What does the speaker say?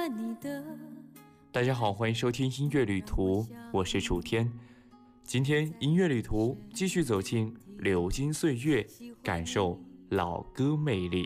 大家好，欢迎收听音乐旅途，我是楚天。今天音乐旅途继续走进流金岁月，感受老歌魅力。